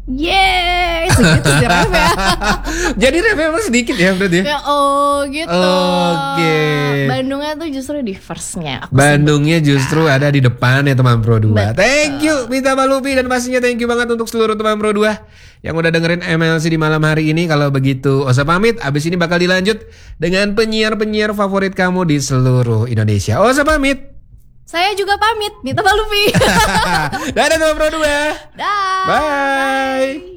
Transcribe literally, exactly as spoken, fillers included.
Yeay, segitu sih ref ya. Jadi ref emang sedikit ya berarti ya? Ya oh gitu. Oke. Bandungnya tuh justru di first-nya. Bandungnya justru ada di depan ya teman Pro dua. Betul. Thank you Mita Balupi, dan pastinya thank you banget untuk seluruh teman Pro dua yang udah dengerin M L C di malam hari ini. Kalau begitu Osa pamit, abis ini bakal dilanjut dengan penyiar-penyiar favorit kamu di seluruh Indonesia. Osa pamit. Saya juga pamit, Mita Balupi. Dadah teman Pro dua. Dah. Bye.